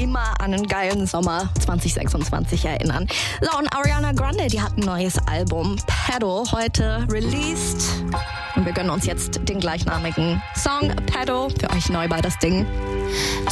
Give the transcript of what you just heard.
immer an einen geilen Sommer 2026 erinnern. So, und Ariana Grande, die hat ein neues Album, Pedal, heute released. Und wir gönnen uns jetzt den gleichnamigen Song, Pedal, für euch neu bei das Ding.